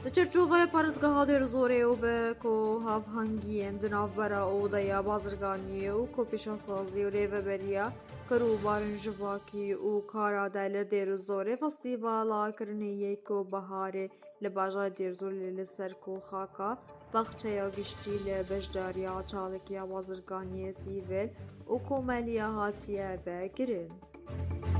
Li çerçovaya parêzgeha Dêrezorê û bi ku havhangiyên di navbera odeya bazirganiyê û kopîşasazî û rêveberiya Karûbarên Jivakî û kara de li Dêrezorê festîvala kirinê yek û biharê li bajarê Dêrezorê li ser ku xaka baxçeya giştî li beşdariya çalêkiya bazirganiyê sîvîl û komeliya hatiye vekirin.